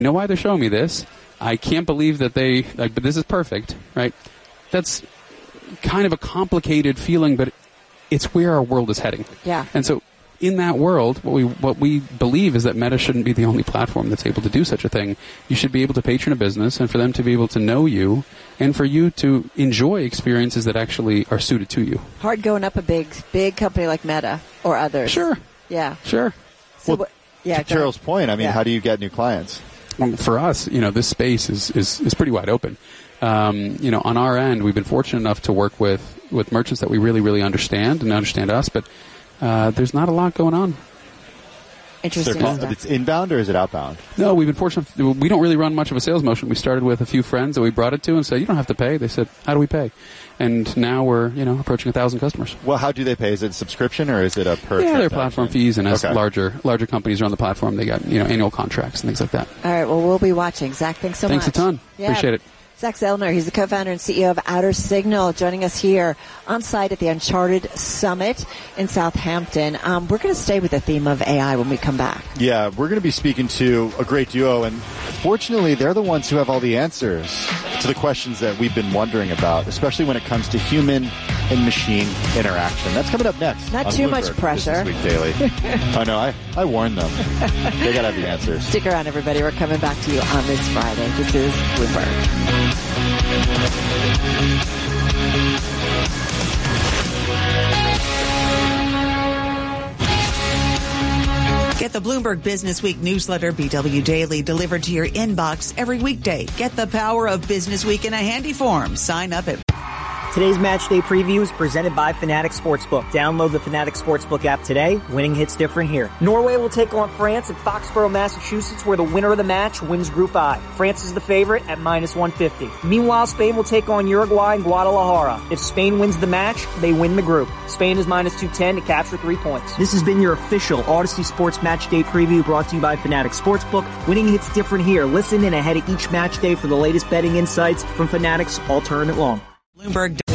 You know why they're showing me this? I can't believe that but this is perfect, right? That's kind of a complicated feeling, but it's where our world is heading. Yeah. And so in that world, what we believe is that Meta shouldn't be the only platform that's able to do such a thing. You should be able to patron a business, and for them to be able to know you, and for you to enjoy experiences that actually are suited to you. Hard going up a big company like Meta or others. Sure. Yeah. Sure. So, to Gerald's point, how do you get new clients? Well, for us, this space is pretty wide open. On our end, we've been fortunate enough to work with merchants that we really, really understand and understand us, but there's not a lot going on. Interesting stuff. It's inbound or is it outbound? No, we've been fortunate. We don't really run much of a sales motion. We started with a few friends that we brought it to and said, you don't have to pay. They said, how do we pay? And now we're, approaching 1,000 customers. Well, how do they pay? Is it a subscription or is it a per Yeah, they're platform fees, and as Okay. larger companies are on the platform, they got, annual contracts and things like that. All right, well, we'll be watching. Zach, thanks so much. Thanks a ton. Yeah. Appreciate it. Zach Zellner, he's the co-founder and CEO of Outer Signal, joining us here on site at the Uncharted Summit in Southampton. We're going to stay with the theme of AI when we come back. Yeah, we're going to be speaking to a great duo, and fortunately, they're the ones who have all the answers to the questions that we've been wondering about, especially when it comes to human and machine interaction. That's coming up next. Not on too Bloomberg much pressure. Business Week Daily. I know, I warned them. They got to have the answers. Stick around, everybody. We're coming back to you on this Friday. This is Bloomberg. Get the Bloomberg Business Week newsletter, BW Daily, delivered to your inbox every weekday. Get the power of Business Week in a handy form. Sign up at... Today's Match Day preview is presented by Fanatics Sportsbook. Download the Fanatics Sportsbook app today. Winning hits different here. Norway will take on France at Foxborough, Massachusetts, where the winner of the match wins Group I. France is the favorite at -150. Meanwhile, Spain will take on Uruguay in Guadalajara. If Spain wins the match, they win the group. Spain is -210 to capture 3 points. This has been your official Odyssey Sports Match Day preview brought to you by Fanatics Sportsbook. Winning hits different here. Listen in ahead of each match day for the latest betting insights from Fanatics all tournament long. Bloomberg.